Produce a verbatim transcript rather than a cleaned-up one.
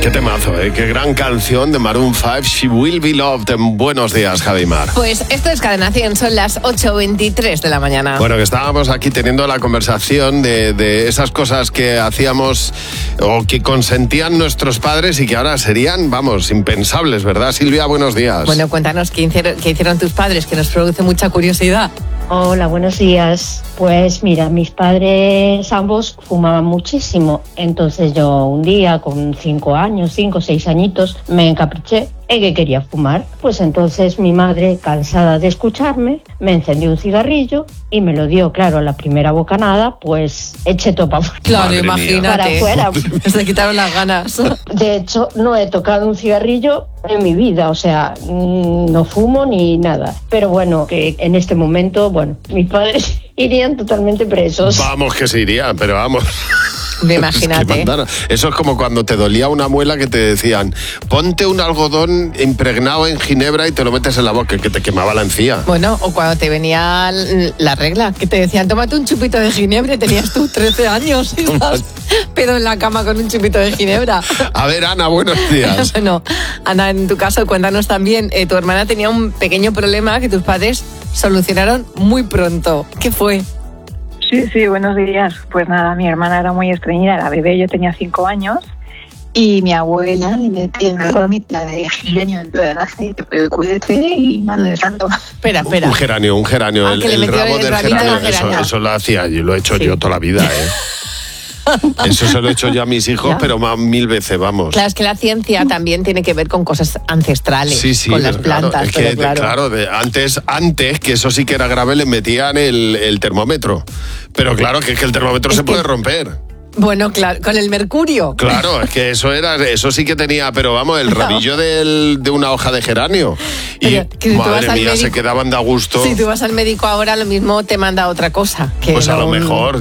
Qué temazo, ¿eh? Qué gran canción de Maroon cinco, She Will Be Loved. Buenos días, Javi Mar. Pues esto es Cadena cien, son las ocho veintitrés de la mañana. Bueno, que estábamos aquí teniendo la conversación de, de esas cosas que hacíamos o que consentían nuestros padres y que ahora serían, vamos, impensables, ¿verdad, Silvia? Buenos días. Bueno, cuéntanos qué hicieron, qué hicieron tus padres, que nos produce mucha curiosidad. Hola, buenos días. Pues mira, mis padres ambos fumaban muchísimo. Entonces yo un día con cinco años, cinco o seis añitos, me encapriché en que quería fumar. Pues entonces mi madre, cansada de escucharme, me encendió un cigarrillo y me lo dio. Claro, a la primera bocanada, pues eché todo para afuera. Claro, Madre imagínate. Para afuera. Se quitaron las ganas. De hecho, no he tocado un cigarrillo en mi vida, o sea, no fumo ni nada. Pero bueno, que en este momento, bueno, mis padres irían totalmente presos. Vamos que se irían, pero vamos. Imagínate. Es que eso es como cuando te dolía una muela que te decían, ponte un algodón impregnado en ginebra y te lo metes en la boca, que te quemaba la encía. Bueno, o cuando te venía la regla, que te decían, tómate un chupito de ginebra, y tenías tú trece años y estás pedo en la cama con un chupito de ginebra. A ver, Ana, buenos días. Bueno, Ana, en tu caso, cuéntanos también, eh, tu hermana tenía un pequeño problema que tus padres solucionaron muy pronto. ¿Qué fue? Sí, sí, buenos días. Pues nada, mi hermana era muy estreñida, era bebé, yo tenía cinco años y mi abuela le metía una gomita de geranio en toda el aceite, pero cuídate y mano de santo. Espera, espera. Un geranio, un geranio, Ah, el, que le el metió rabo el del rabito geranio, del eso, geranio. eso lo hacía yo, lo he hecho Sí. yo toda la vida, ¿eh? Eso se lo he hecho ya a mis hijos, ¿Ya? pero más mil veces, vamos. Claro, es que la ciencia también tiene que ver con cosas ancestrales, Sí, sí, con las claro, plantas, es que, pero claro. claro, de- antes, antes, que eso sí que era grave, le metían el, el termómetro. Pero claro, que es que el termómetro Es se que- puede romper. Bueno, claro, con el mercurio. Claro, es que eso era, eso sí que tenía, pero vamos, el rabillo del, de una hoja de geranio. Y Pero que si tú vas madre al mía, se médico- quedaban de a gusto. Si tú vas al médico ahora, lo mismo te manda otra cosa. Que Pues a no lo un- mejor.